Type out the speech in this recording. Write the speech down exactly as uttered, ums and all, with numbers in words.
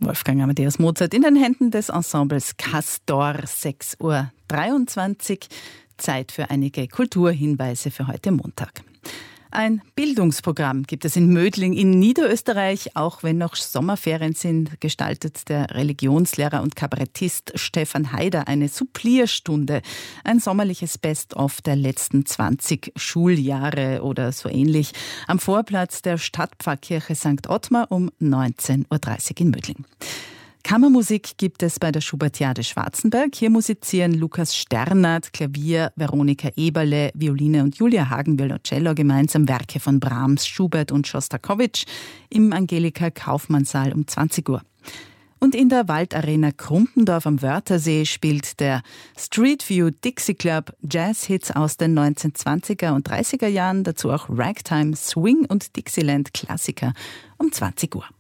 Wolfgang Amadeus Mozart in den Händen des Ensembles Castor. sechs Uhr dreiundzwanzig. Zeit für einige Kulturhinweise für heute Montag. Ein Bildungsprogramm gibt es in Mödling in Niederösterreich. Auch wenn noch Sommerferien sind, gestaltet der Religionslehrer und Kabarettist Stefan Haider eine Supplierstunde. Ein sommerliches Best-of der letzten zwanzig Schuljahre oder so ähnlich. Am Vorplatz der Stadtpfarrkirche Sankt Ottmar um neunzehn Uhr dreißig in Mödling. Kammermusik gibt es bei der Schubertiade Schwarzenberg. Hier musizieren Lukas Sternert, Klavier, Veronika Eberle, Violine und Julia Hagen, Violoncello gemeinsam Werke von Brahms, Schubert und Schostakowitsch im Angelika-Kaufmann-Saal um zwanzig Uhr. Und in der Waldarena Krumpendorf am Wörthersee spielt der Street View Dixie Club Jazz-Hits aus den neunzehnhundertzwanziger und dreißiger Jahren, dazu auch Ragtime, Swing und Dixieland-Klassiker um zwanzig Uhr.